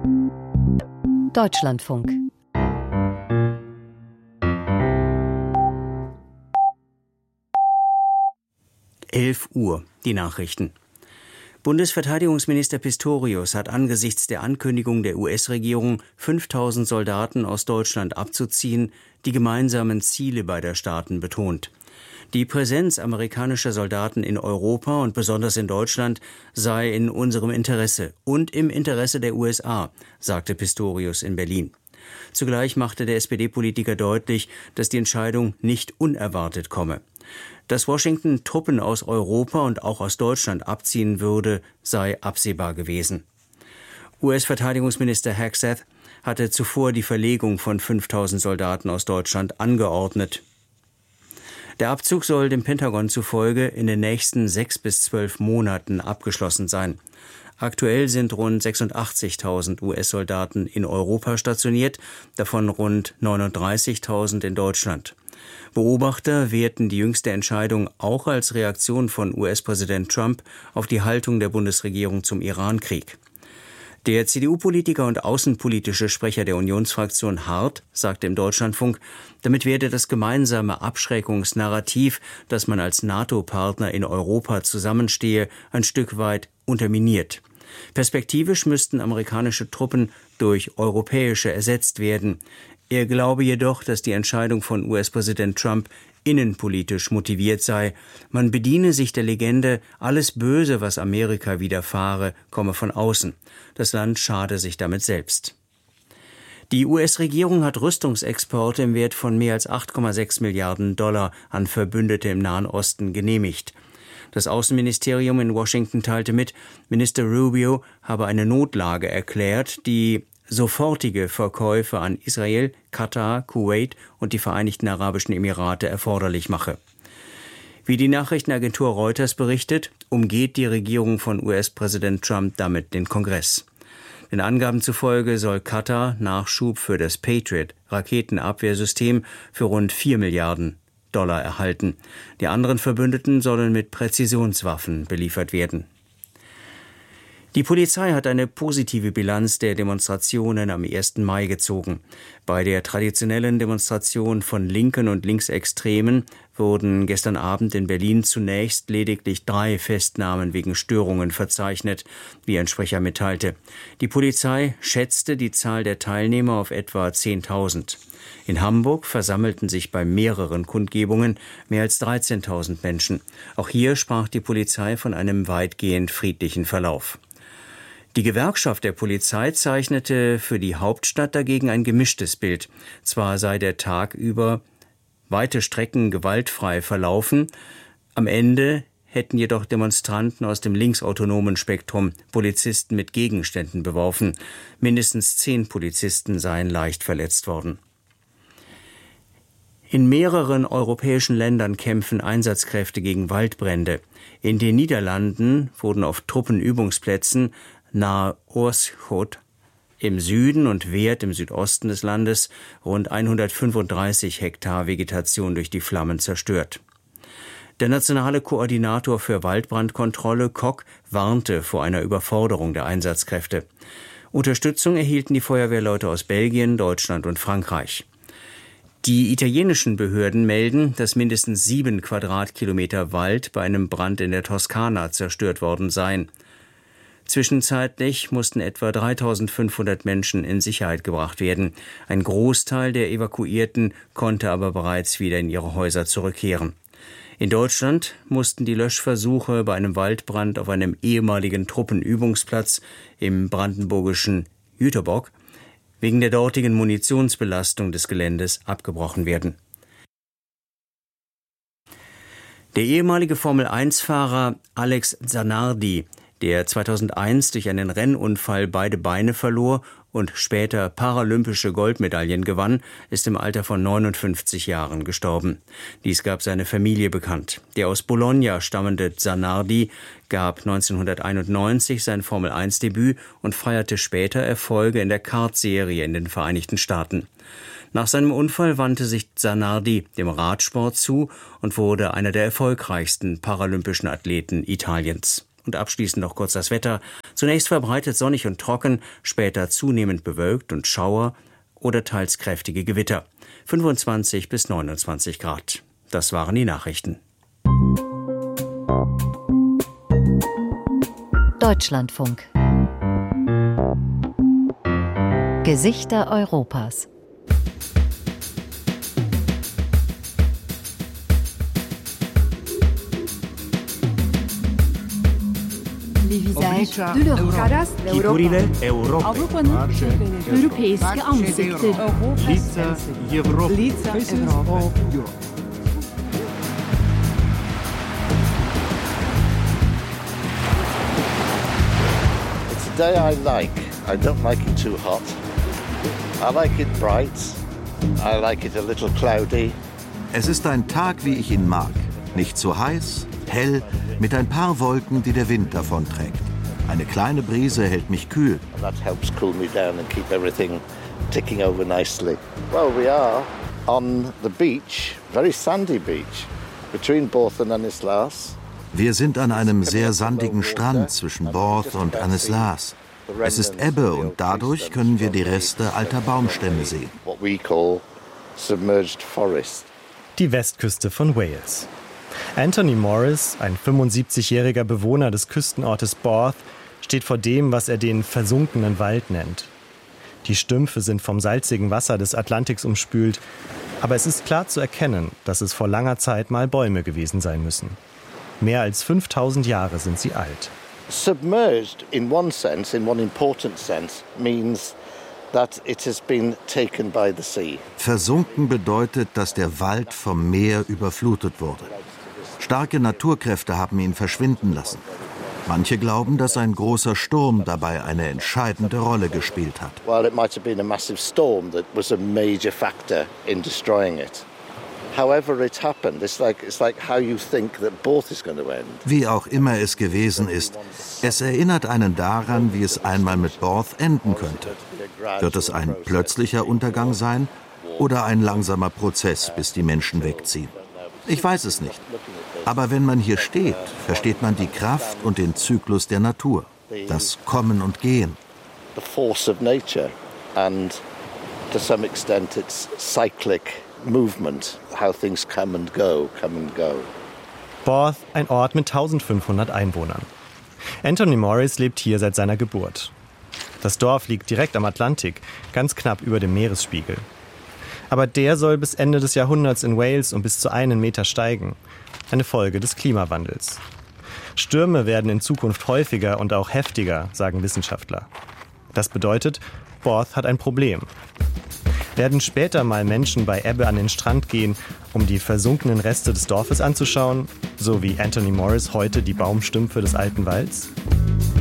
Deutschlandfunk. Uhr, die Nachrichten. Bundesverteidigungsminister Pistorius hat angesichts der Ankündigung der US-Regierung, 5.000 Soldaten aus Deutschland abzuziehen, die gemeinsamen Ziele beider Staaten betont. Die Präsenz amerikanischer Soldaten in Europa und besonders in Deutschland sei in unserem Interesse und im Interesse der USA, sagte Pistorius in Berlin. Zugleich machte der SPD-Politiker deutlich, dass die Entscheidung nicht unerwartet komme. Dass Washington Truppen aus Europa und auch aus Deutschland abziehen würde, sei absehbar gewesen. US-Verteidigungsminister Hegseth hatte zuvor die Verlegung von 5.000 Soldaten aus Deutschland angeordnet. Der Abzug soll dem Pentagon zufolge in den nächsten 6 bis 12 Monaten abgeschlossen sein. Aktuell sind rund 86.000 US-Soldaten in Europa stationiert, davon rund 39.000 in Deutschland. Beobachter werten die jüngste Entscheidung auch als Reaktion von US-Präsident Trump auf die Haltung der Bundesregierung zum Iran-Krieg. Der CDU-Politiker und außenpolitische Sprecher der Unionsfraktion Hart sagte im Deutschlandfunk, damit werde das gemeinsame Abschreckungsnarrativ, dass man als NATO-Partner in Europa zusammenstehe, ein Stück weit unterminiert. Perspektivisch müssten amerikanische Truppen durch europäische ersetzt werden. Er glaube jedoch, dass die Entscheidung von US-Präsident Trump innenpolitisch motiviert sei. Man bediene sich der Legende, alles Böse, was Amerika widerfahre, komme von außen. Das Land schade sich damit selbst. Die US-Regierung hat Rüstungsexporte im Wert von mehr als 8,6 Milliarden Dollar an Verbündete im Nahen Osten genehmigt. Das Außenministerium in Washington teilte mit, Minister Rubio habe eine Notlage erklärt, die sofortige Verkäufe an Israel, Katar, Kuwait und die Vereinigten Arabischen Emirate erforderlich mache. Wie die Nachrichtenagentur Reuters berichtet, umgeht die Regierung von US-Präsident Trump damit den Kongress. Den Angaben zufolge soll Katar Nachschub für das Patriot-Raketenabwehrsystem für rund 4 Milliarden Dollar erhalten. Die anderen Verbündeten sollen mit Präzisionswaffen beliefert werden. Die Polizei hat eine positive Bilanz der Demonstrationen am 1. Mai gezogen. Bei der traditionellen Demonstration von Linken und Linksextremen wurden gestern Abend in Berlin zunächst lediglich 3 Festnahmen wegen Störungen verzeichnet, wie ein Sprecher mitteilte. Die Polizei schätzte die Zahl der Teilnehmer auf etwa 10.000. In Hamburg versammelten sich bei mehreren Kundgebungen mehr als 13.000 Menschen. Auch hier sprach die Polizei von einem weitgehend friedlichen Verlauf. Die Gewerkschaft der Polizei zeichnete für die Hauptstadt dagegen ein gemischtes Bild. Zwar sei der Tag über weite Strecken gewaltfrei verlaufen, am Ende hätten jedoch Demonstranten aus dem linksautonomen Spektrum Polizisten mit Gegenständen beworfen. Mindestens 10 Polizisten seien leicht verletzt worden. In mehreren europäischen Ländern kämpfen Einsatzkräfte gegen Waldbrände. In den Niederlanden wurden auf Truppenübungsplätzen nahe Oorschot im Süden und Weert im Südosten des Landes rund 135 Hektar Vegetation durch die Flammen zerstört. Der nationale Koordinator für Waldbrandkontrolle, Kok, warnte vor einer Überforderung der Einsatzkräfte. Unterstützung erhielten die Feuerwehrleute aus Belgien, Deutschland und Frankreich. Die italienischen Behörden melden, dass mindestens 7 Quadratkilometer Wald bei einem Brand in der Toskana zerstört worden seien. Zwischenzeitlich mussten etwa 3.500 Menschen in Sicherheit gebracht werden. Ein Großteil der Evakuierten konnte aber bereits wieder in ihre Häuser zurückkehren. In Deutschland mussten die Löschversuche bei einem Waldbrand auf einem ehemaligen Truppenübungsplatz im brandenburgischen Jüterbock wegen der dortigen Munitionsbelastung des Geländes abgebrochen werden. Der ehemalige Formel-1-Fahrer Alex Zanardi, der 2001 durch einen Rennunfall beide Beine verlor und später paralympische Goldmedaillen gewann, ist im Alter von 59 Jahren gestorben. Dies gab seine Familie bekannt. Der aus Bologna stammende Zanardi gab 1991 sein Formel-1-Debüt und feierte später Erfolge in der Kart-Serie in den Vereinigten Staaten. Nach seinem Unfall wandte sich Zanardi dem Radsport zu und wurde einer der erfolgreichsten paralympischen Athleten Italiens. Und abschließend noch kurz das Wetter. Zunächst verbreitet sonnig und trocken, später zunehmend bewölkt und Schauer oder teils kräftige Gewitter. 25 bis 29 Grad. Das waren die Nachrichten. Deutschlandfunk. Gesichter Europas. Les visages de l'Europe. Chipurile Europa. Europeiske ansikter. Lica Europa. It's a day I like. I don't like it too hot. I like it bright. I like it a little cloudy. Es ist ein Tag, wie ich ihn mag. Nicht zu heiß, hell, mit ein paar Wolken, die der Wind davonträgt. Eine kleine Brise hält mich kühl. That helps cool me down and keep everything ticking over nicely. Well, we are on the beach, very sandy beach, between Borth and Anislas. Wir sind an einem sehr sandigen Strand zwischen Borth und Anislas. Es ist Ebbe und dadurch können wir die Reste alter Baumstämme sehen. What we call submerged forest. Die Westküste von Wales. Anthony Morris, ein 75-jähriger Bewohner des Küstenortes Borth, steht vor dem, was er den versunkenen Wald nennt. Die Stümpfe sind vom salzigen Wasser des Atlantiks umspült, aber es ist klar zu erkennen, dass es vor langer Zeit mal Bäume gewesen sein müssen. Mehr als 5000 Jahre sind sie alt. Submerged in one important sense, means that it has been taken by the sea. Versunken bedeutet, dass der Wald vom Meer überflutet wurde. Starke Naturkräfte haben ihn verschwinden lassen. Manche glauben, dass ein großer Sturm dabei eine entscheidende Rolle gespielt hat. Well, it might have been a massive storm that was a major factor in destroying it. However it happened, it's like how you think that Borth is going to end. Wie auch immer es gewesen ist, es erinnert einen daran, wie es einmal mit Borth enden könnte. Wird es ein plötzlicher Untergang sein oder ein langsamer Prozess, bis die Menschen wegziehen? Ich weiß es nicht. Aber wenn man hier steht, versteht man die Kraft und den Zyklus der Natur, das Kommen und Gehen. The force of nature and to some extent it's cyclic movement, how things come and go. Borth, ein Ort mit 1500 Einwohnern. Anthony Morris lebt hier seit seiner Geburt. Das Dorf liegt direkt am Atlantik, ganz knapp über dem Meeresspiegel. Aber der soll bis Ende des Jahrhunderts in Wales um bis zu 1 Meter steigen. Eine Folge des Klimawandels. Stürme werden in Zukunft häufiger und auch heftiger, sagen Wissenschaftler. Das bedeutet, Borth hat ein Problem. Werden später mal Menschen bei Ebbe an den Strand gehen, um die versunkenen Reste des Dorfes anzuschauen, so wie Anthony Morris heute die Baumstümpfe des alten Walds?